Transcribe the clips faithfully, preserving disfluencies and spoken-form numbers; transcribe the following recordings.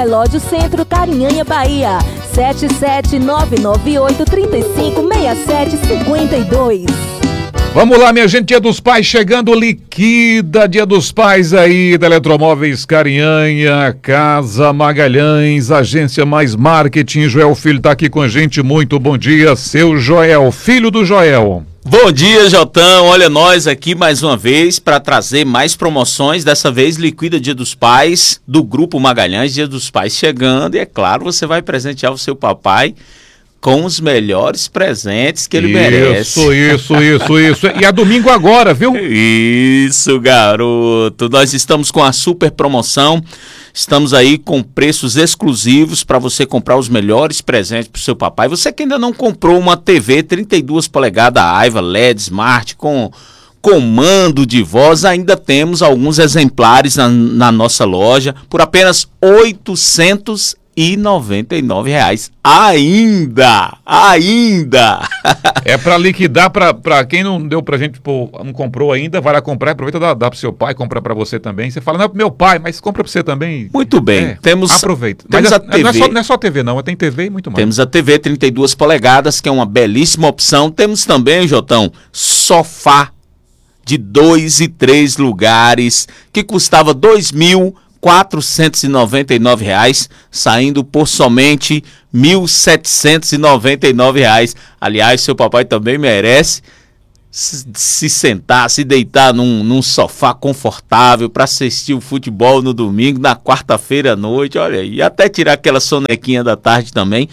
Relógio Centro, Carinhanha, Bahia. sete sete nove nove oito três cinco seis sete cinco dois. Vamos lá, minha gente, Dia dos Pais chegando, liquida Dia dos Pais aí da Eletromóveis Carinhanha, Casa Magalhães, Agência Mais Marketing. Joel Filho tá aqui com a gente, muito bom dia, seu Joel, filho do Joel. Bom dia, Jotão, olha nós aqui mais uma vez para trazer mais promoções, dessa vez liquida Dia dos Pais do Grupo Magalhães, Dia dos Pais chegando e é claro, você vai presentear o seu papai com os melhores presentes que ele isso, merece. Isso, isso, isso, isso. E é domingo agora, viu? Isso, garoto. Nós estamos com a super promoção. Estamos aí com preços exclusivos para você comprar os melhores presentes para o seu papai. Você que ainda não comprou uma T V trinta e duas polegadas Aiva L E D Smart com comando de voz, ainda temos alguns exemplares na, na nossa loja por apenas oitocentos e noventa e nove reais. Ainda! Ainda! É para liquidar, para quem não deu pra gente, tipo, não comprou ainda, vai lá comprar, aproveita, dá, dá pro seu pai, compra para você também. Você fala, não é pro meu pai, mas compra para você também. Muito bem. É, temos, aproveita. Temos mas a é, T V. Não, é só, não é só T V não, tem T V e muito mais. Temos a T V trinta e duas polegadas, que é uma belíssima opção. Temos também, Jotão, sofá de dois e três lugares, que custava dois mil quatrocentos e noventa e nove reais, saindo por somente mil setecentos e noventa e nove reais. Aliás, seu papai também merece se, se sentar, se deitar num, num sofá confortável para assistir o futebol no domingo, na quarta-feira à noite, olha aí, e até tirar aquela sonequinha da tarde também.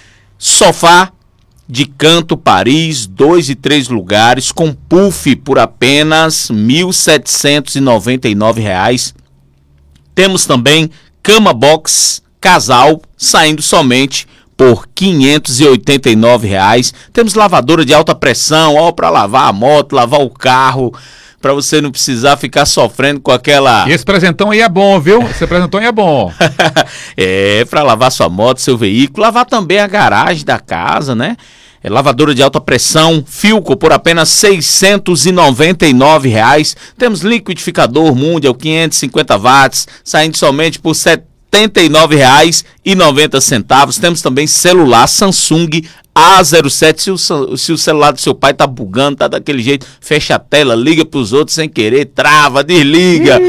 Sofá de canto Paris, dois e três lugares, com puff por apenas mil setecentos e noventa e nove reais. Temos também cama box casal, saindo somente por quinhentos e oitenta e nove reais. Temos lavadora de alta pressão, ó, para lavar a moto, lavar o carro, para você não precisar ficar sofrendo com aquela... E esse presentão aí é bom, viu? Esse presentão aí é bom. É, para lavar sua moto, seu veículo, lavar também a garagem da casa, né? É, lavadora de alta pressão, Philco por apenas seiscentos e noventa e nove reais. Temos liquidificador Mundial quinhentos e cinquenta watts, saindo somente por setenta e nove reais e noventa centavos. Temos também celular Samsung A zero sete, se o, se o celular do seu pai tá bugando, tá daquele jeito, fecha a tela, liga pros outros sem querer, trava, desliga.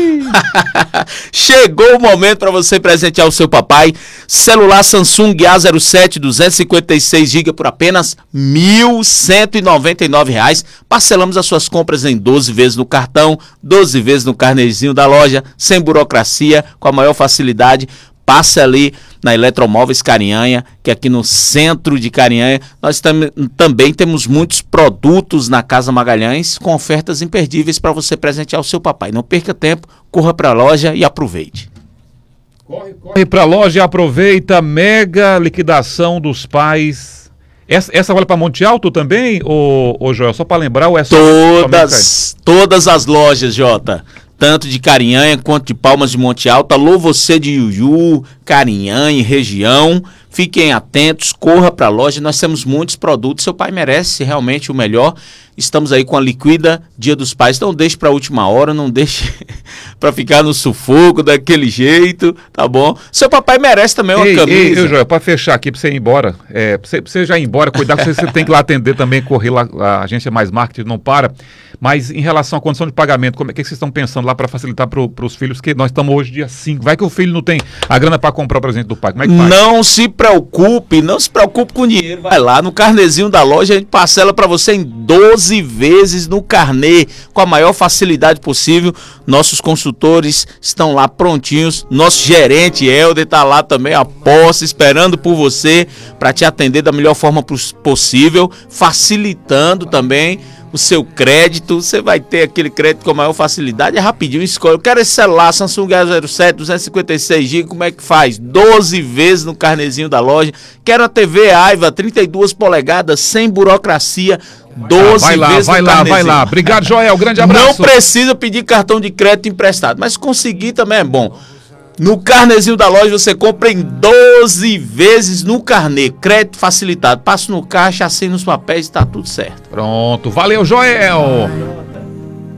Chegou o momento para você presentear o seu papai. Celular Samsung A zero sete, duzentos e cinquenta e seis gigabytes por apenas mil cento e noventa e nove reais. Parcelamos as suas compras em doze vezes no cartão, doze vezes no carnezinho da loja, sem burocracia, com a maior facilidade. Passe ali na Eletromóveis Carinhanha, que aqui no centro de Carinhanha nós tam- também temos muitos produtos na Casa Magalhães com ofertas imperdíveis para você presentear o seu papai. Não perca tempo, corra para a loja e aproveite. Corre, corre para a loja e aproveita, mega liquidação dos pais. Essa, essa vale para Monte Alto também, ô, ô Joel? Só para lembrar, ou é só... Todas, todas as lojas, Jota. Tanto de Carinhanha quanto de Palmas de Monte Alto. Alô, você de Iuju, Carinhanha e região. Fiquem atentos, corra para a loja. Nós temos muitos produtos. Seu pai merece realmente o melhor. Estamos aí com a liquida Dia dos Pais. Não deixe para a última hora, não deixe para ficar no sufoco daquele jeito, tá bom? Seu papai merece também uma ei, camisa. Ei, Joel, para fechar aqui, para você ir embora, é, para você, você já ir embora, cuidar que você, você tem que ir lá atender também, correr lá, a agência Mais Marketing não para. Mas em relação à condição de pagamento, como é que vocês estão pensando lá para facilitar para os filhos? Que nós estamos hoje dia cinco. Vai que o filho não tem a grana para comprar o presente do pai. Como é que faz? Não se preocupe, não se preocupe com dinheiro. Vai lá no carnezinho da loja, a gente parcela para você em doze vezes no carnê, com a maior facilidade possível. Nossos consultores estão lá prontinhos. Nosso gerente Helder está lá também a posse, esperando por você para te atender da melhor forma possível, facilitando também o seu crédito. Você vai ter aquele crédito com a maior facilidade, é rapidinho, escolhe. Eu quero esse celular Samsung A zero sete, duzentos e cinquenta e seis gigabytes, como é que faz? doze vezes no carnezinho da loja. Quero a T V Aiva trinta e duas polegadas, sem burocracia, doze vai lá, vezes vai no lá, carnezinho. vai lá. Obrigado, Joel, grande abraço. Não precisa pedir cartão de crédito emprestado, mas conseguir também é bom. No carnezinho da loja você compra em doze vezes no carnê, crédito facilitado. Passa no caixa, assina os papéis e tá tudo certo. Pronto, valeu, Joel.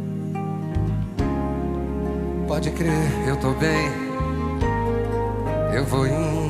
Pode crer, eu tô bem. eu vou